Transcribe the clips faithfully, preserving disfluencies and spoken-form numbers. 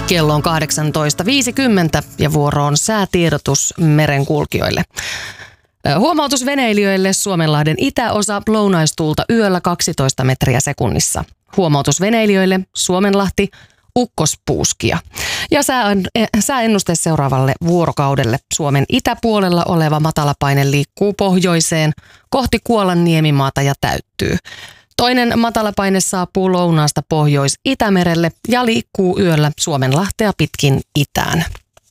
Kello on kahdeksantoista viisikymmentä ja vuoro on säätiedotus merenkulkijoille. Huomautus veneilijöille: Suomenlahden itäosa, lounaistuulta yöllä kaksitoista metriä sekunnissa. Huomautus veneilijöille: Suomenlahti, ukkospuuskia. Ja sääennuste seuraavalle vuorokaudelle: Suomen itäpuolella oleva matalapaine liikkuu pohjoiseen kohti Kuolan niemimaata ja täyttyy. Toinen matalapaine saapuu lounaasta Pohjois-Itämerelle ja liikkuu yöllä Suomenlahtea pitkin itään.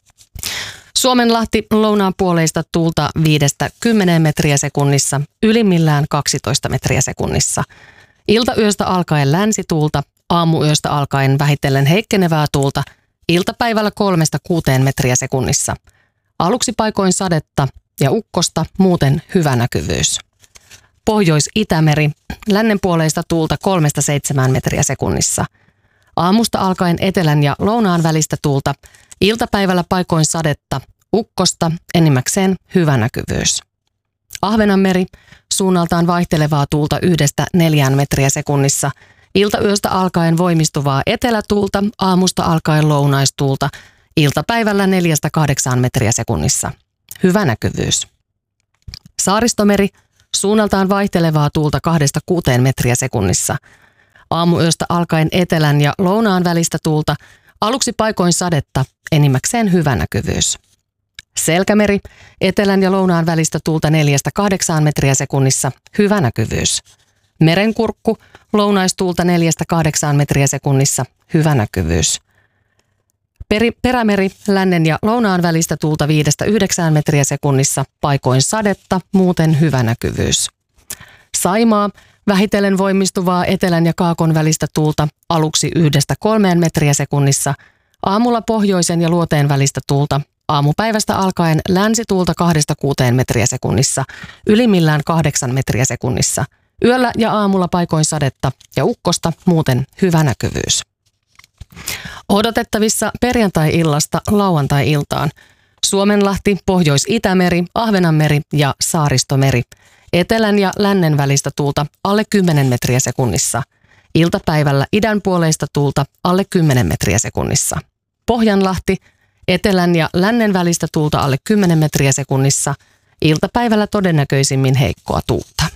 Suomenlahti, lounaanpuoleista tuulta viidestä kymmeneen metriä sekunnissa, ylimmillään kaksitoista metriä sekunnissa. Iltayöstä alkaen länsituulta, aamuyöstä alkaen vähitellen heikkenevää tuulta, iltapäivällä kolmesta kuuteen metriä sekunnissa. Aluksi paikoin sadetta ja ukkosta, muuten hyvä näkyvyys. Pohjois-Itämeri, lännenpuoleista tuulta kolmesta seitsemään metriä sekunnissa. Aamusta alkaen etelän ja lounaan välistä tuulta, iltapäivällä paikoin sadetta, ukkosta, enimmäkseen hyvä näkyvyys. Ahvenanmeri, suunnaltaan vaihtelevaa tuulta yhdestä neljään metriä sekunnissa. Iltayöstä alkaen voimistuvaa etelätuulta, aamusta alkaen lounaistuulta, iltapäivällä neljästä kahdeksaan metriä sekunnissa. Hyvä näkyvyys. Saaristomeri, suunnaltaan vaihtelevaa tuulta kahdesta kuuteen metriä sekunnissa. Aamuyöstä alkaen etelän ja lounaan välistä tuulta, aluksi paikoin sadetta, enimmäkseen hyvä näkyvyys. Selkämeri, etelän ja lounaan välistä tuulta neljästä kahdeksaan metriä sekunnissa, hyvä näkyvyys. Merenkurkku, lounaistuulta neljästä kahdeksaan metriä sekunnissa, hyvä näkyvyys. Peri, perämeri, lännen ja lounaan välistä tuulta viidestä yhdeksään metriä sekunnissa, paikoin sadetta, muuten hyvä näkyvyys. Saimaa, vähitellen voimistuvaa etelän ja kaakon välistä tuulta, aluksi yhdestä kolmeen metriä sekunnissa, aamulla pohjoisen ja luoteen välistä tuulta, aamupäivästä alkaen länsituulta kahdesta kuuteen metriä sekunnissa, ylimmillään kahdeksan metriä sekunnissa. Yöllä ja aamulla paikoin sadetta ja ukkosta, muuten hyvä näkyvyys. Odotettavissa perjantai-illasta lauantai-iltaan: Suomenlahti, Pohjois-Itämeri, Ahvenanmeri ja Saaristomeri. Etelän ja lännen välistä tuulta alle kymmenen metriä sekunnissa. Iltapäivällä idänpuoleista tuulta alle kymmenen metriä sekunnissa. Pohjanlahti, etelän ja lännen välistä tuulta alle kymmenen metriä sekunnissa. Iltapäivällä todennäköisimmin heikkoa tuulta.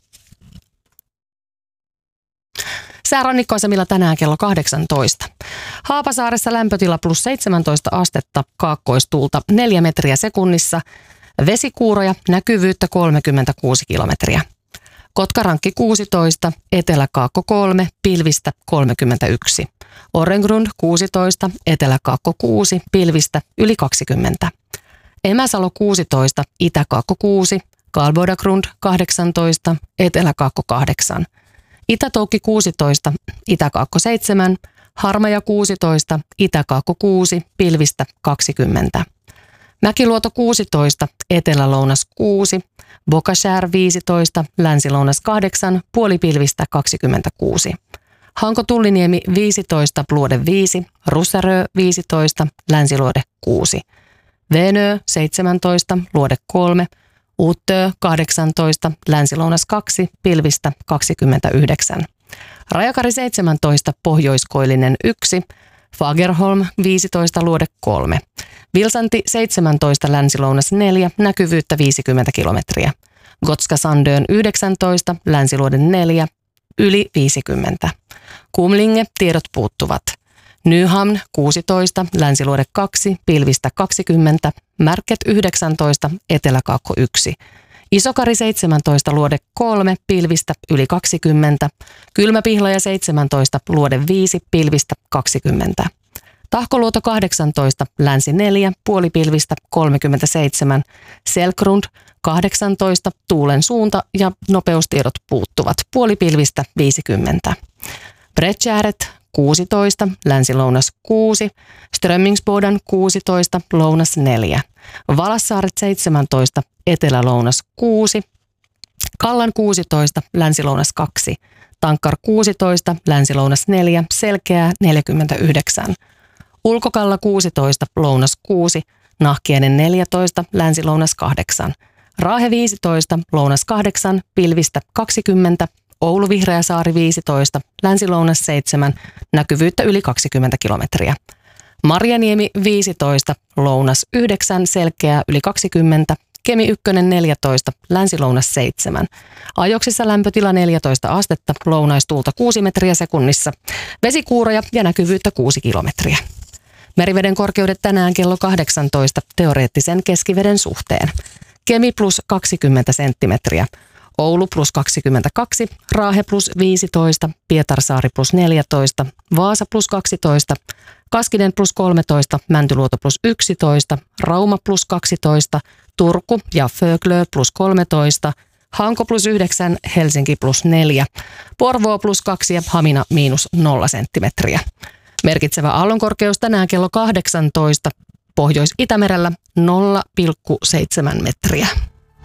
Säärannikkoasemilla tänään kello kahdeksantoista. Haapasaaressa lämpötila plus seitsemäntoista astetta, kaakkoistuulta neljä metriä sekunnissa. Vesikuuroja, näkyvyyttä kolmekymmentäkuusi kilometriä. Kotkarankki kuusitoista, Etelä-Kaakko kolme, pilvistä kolmekymmentäyksi. Orengrund kuusitoista, Etelä-Kaakko kuusi, pilvistä yli kaksikymmentä. Emäsalo kuusitoista, Itä-Kaakko kuusi, Kalbodagrund kahdeksantoista, Etelä-Kaakko kahdeksan. Itä-Toukki kuusitoista, Itä-Kaakko seitsemän, Harmaja kuusitoista, Itä-Kaakko kuusi, pilvistä kaksikymmentä. Mäkiluoto kuusitoista, Etelä-Lounas kuusi, Bokashär viisitoista, Länsi-Lounas kahdeksan, puolipilvistä kaksikymmentäkuusi. Hanko-Tulliniemi viisitoista, Luode viisi, Russarö viisitoista, Länsiluode kuusi. Venö seitsemäntoista, Luode kolme, Uttö kahdeksantoista, Länsi-Lounas kaksi, pilvistä kaksikymmentäyhdeksän. Rajakari seitsemäntoista, Pohjoiskoillinen yksi, Fagerholm viisitoista, Luode kolme. Vilsanti seitsemäntoista, Länsi-Lounas neljä, näkyvyyttä viisikymmentä kilometriä. Gotska Sandön yhdeksäntoista, Länsiluode neljä, yli viisikymmentä. Kumlinge, tiedot puuttuvat. Nyhamn kuusitoista, Länsiluode kaksi, pilvistä kaksikymmentä, Märket yhdeksäntoista, Etelä-Kaakko yksi. Isokari seitsemäntoista, Luode kolme, pilvistä yli kaksikymmentä, Kylmäpihlaja seitsemäntoista, Luode viisi, pilvistä kaksikymmentä. Tahkoluoto kahdeksantoista, Länsi neljä, puolipilvistä kolmekymmentäseitsemän, Selkrund kahdeksantoista, tuulen suunta ja nopeustiedot puuttuvat, puolipilvistä viisikymmentä. Bredtjäret kuusitoista, Länsi-Lounas kuusi, Strömmingsboden kuusitoista, Lounas neljä, Valassaaret seitsemäntoista, Etelä-Lounas kuusi, Kallan kuusitoista, Länsi-Lounas kaksi, Tankkar kuusitoista, Länsi-Lounas neljä, Selkeää neljäkymmentäyhdeksän, Ulkokalla kuusitoista, Lounas kuusi, Nahkiainen neljätoista, Länsi-Lounas kahdeksan, Raahe viisitoista, Lounas kahdeksan, pilvistä kaksikymmentä, Oulu Vihreäsaari viisitoista, Länsi-Lounas seitsemän, näkyvyyttä yli kaksikymmentä kilometriä. Marjaniemi viisitoista, lounas yhdeksän, selkeää yli kaksikymmentä, Kemi ykkönen neljätoista, länsi-lounas seitsemän. Ajoksissa lämpötila neljätoista astetta, lounaistuulta kuusi metriä sekunnissa, vesikuuroja ja näkyvyyttä kuusi kilometriä. Meriveden korkeudet tänään kello kahdeksantoista teoreettisen keskiveden suhteen. Kemi plus kaksikymmentä senttimetriä, Oulu plus kaksikymmentäkaksi, Raahe plus viisitoista, Pietarsaari plus neljätoista, Vaasa plus kaksitoista, Kaskinen plus kolmetoista, Mäntyluoto plus yksitoista, Rauma plus kaksitoista, Turku ja Föglö plus kolmetoista, Hanko plus yhdeksän, Helsinki plus neljä, Porvoo plus kaksi ja Hamina miinus nolla senttimetriä. Merkitsevä aallonkorkeus tänään kello kahdeksantoista, Pohjois-Itämerellä nolla pilkku seitsemän metriä.